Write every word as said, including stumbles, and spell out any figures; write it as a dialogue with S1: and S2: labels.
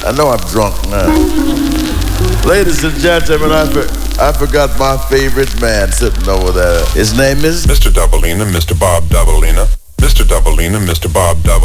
S1: I know I'm drunk now. Ladies and gentlemen, I, for, I forgot my favorite man sitting over there. His name is
S2: Mister Doubleina, Mister Bob Doubleina, Mister Doubleina, Mister Bob Doubleina.